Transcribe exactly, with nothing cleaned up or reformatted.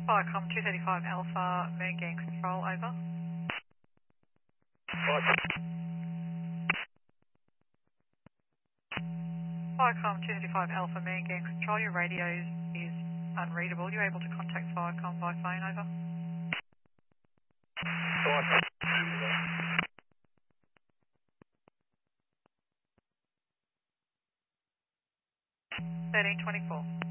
Viacom two thirty-five Alpha, Moon Gang Control, over. Viacom two thirty-five Alpha, Moon Gang Control, your radio is unreadable. You're able to contact Viacom by phone, over. thirteen twenty-four.